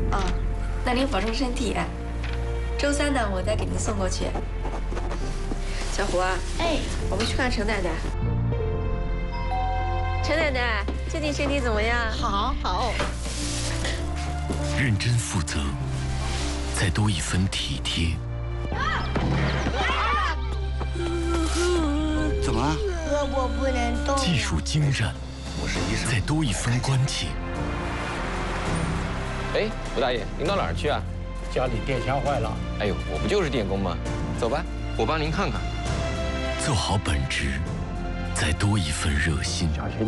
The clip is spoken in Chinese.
哦，那您保重身体。周3呢，我再给您送过去。小胡啊， 哎， 我们去看陈奶奶。陈奶奶最近身体怎么样？ 好。 认真负责，再多一分体贴。 怎么了？ 胳膊不能动。 技术精湛， 我是医生。 再多一分关切。 哎，吴大爷，您到哪儿去啊？ 家里电箱坏了。 哎呦，我不就是电工吗？走吧，我帮您看看。 做好本职，再多一份热心。